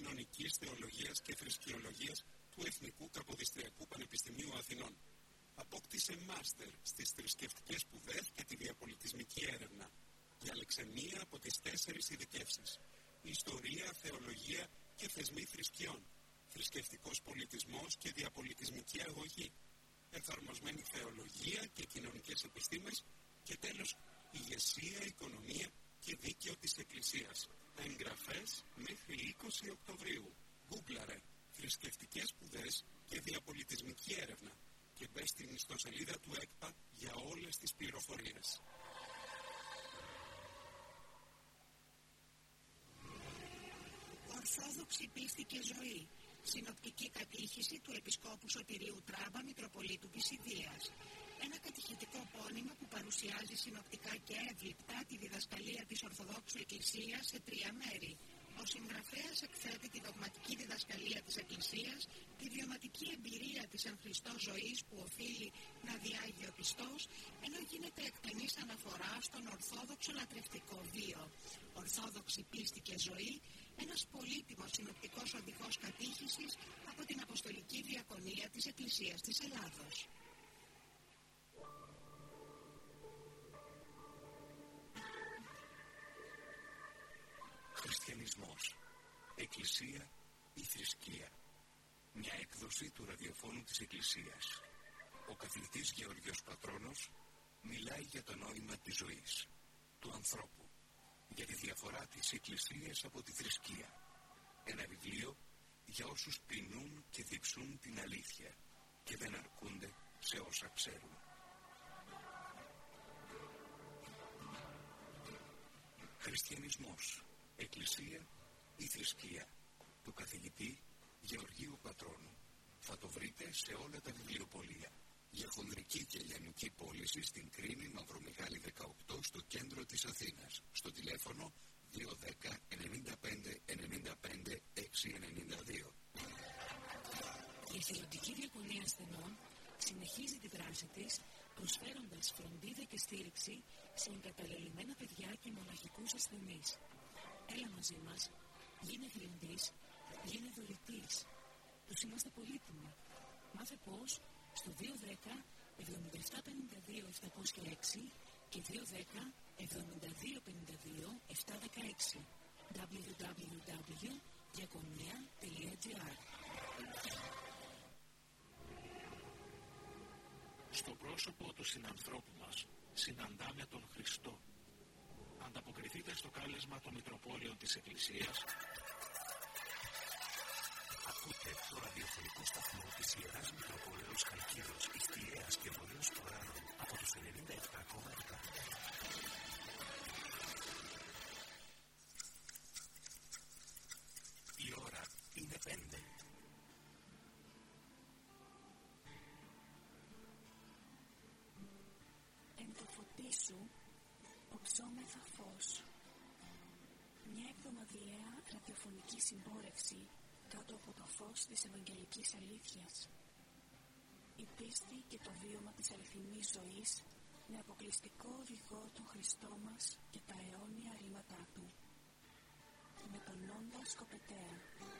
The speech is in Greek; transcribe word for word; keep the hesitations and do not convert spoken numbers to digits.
Κοινωνικής Θεολογίας και Θρησκεολογίας του Εθνικού Καποδιστριακού Πανεπιστημίου Αθηνών. Απόκτησε μάστερ στις θρησκευτικές σπουδές και τη διαπολιτισμική έρευνα. Διάλεξε μία από τις τέσσερις ειδικεύσεις: Ιστορία, Θεολογία και Θεσμοί Θρησκειών, Θρησκευτικός Πολιτισμός και Διαπολιτισμική Αγωγή, Εφαρμοσμένη Θεολογία και Κοινωνικές Επιστήμες και τέλος Ηγεσία, Οικονομία και Δίκαιο της Εκκλησίας. Εγγραφές μέχρι είκοσι Οκτωβρίου. Γκούγκλαρε θρησκευτικές σπουδές και διαπολιτισμική έρευνα και μπες στην ιστοσελίδα του ΕΚΠΑ για όλες τις πληροφορίες. Ορθόδοξη πίστη και ζωή. Συνοπτική κατήχηση του Επισκόπου Σωτηρίου Τράμπα, Μητροπολίτου Πισιδίας. Ένα κατηχητικό πόνημα που παρουσιάζει συνοπτικά και εύληπτα τη διδασκαλία της Ορθοδόξου Εκκλησίας σε τρία μέρη. Ο συγγραφέας εκθέτει τη δογματική διδασκαλία της Εκκλησίας, τη βιωματική εμπειρία της εν Χριστώ ζωής που οφείλει να διάγει ο πιστός, ενώ γίνεται εκτενής αναφορά στον ορθόδοξο λατρευτικό βίο. Ορθόδοξη πίστη και ζωή, ένας πολύτιμος συνοπτικός οδηγός κατήχησης από την Αποστολική Διακονία της Εκκλησίας της Ελλάδος. Χριστιανισμός, Εκκλησία ή θρησκεία. Μια έκδοση του ραδιοφώνου της Εκκλησίας. Ο καθηγητής Γεώργιος Πατρώνος μιλάει για το νόημα της ζωής, του ανθρώπου, για τη διαφορά της Εκκλησίας από τη θρησκεία. Ένα βιβλίο για όσους πεινούν και διψούν την αλήθεια και δεν αρκούνται σε όσα ξέρουν. Χριστιανισμός, Εκκλησία ή θρησκεία, του καθηγητή Γεωργίου Πατρώνου. Θα το βρείτε σε όλα τα βιβλιοπωλεία. Για χονδρική και λιανική πώληση στην Κρίνη Μαυρομιχάλη δεκαοκτώ στο κέντρο της Αθήνας. Στο τηλέφωνο δύο δέκα ενενήντα πέντε ενενήντα πέντε έξι ενενήντα δύο. Η Εθελοντική Διακονία Ασθενών συνεχίζει τη δράση της, προσφέροντας φροντίδα και στήριξη σε εγκαταλελειμμένα παιδιά και μοναχικούς ασθενείς. Έλα μαζί μας, γίνε θελοντής, γίνε δωρητής. Τους είμαστε πολύτιμοι. Μάθε πώς στο δύο δέκα εβδομήντα επτά πενήντα δύο επτακόσια έξι και δύο δέκα εβδομήντα δύο πενήντα δύο επτακόσια δεκαέξι. double-u double-u double-u τελεία διακονία τελεία τζι άρ. Στο πρόσωπο του συνανθρώπου μας συναντάμε τον Χριστό. Ανταποκριθείτε στο κάλεσμα των Μητροπόλεων της Εκκλησίας. Ακούτε το ραδιοφωνικό σταθμό της Ιεράς Μητροπόλεως Χαλκίδος, Ιστιαίας και Βορείος Ποράρων από τους ενενήντα επτά κόμμα επτά. Η ώρα είναι πέντε. Εν το φωτί σου οξόμεθα φως. Μια εβδομαδιαία ραδιοφωνική συμπόρευση κάτω από το φως της Ευαγγελικής Αλήθειας. Η πίστη και το βίωμα της αληθινής ζωής με αποκλειστικό οδηγό τον Χριστό μας και τα αιώνια ρήματά Του. Με τον Όντα Σκοπετέα.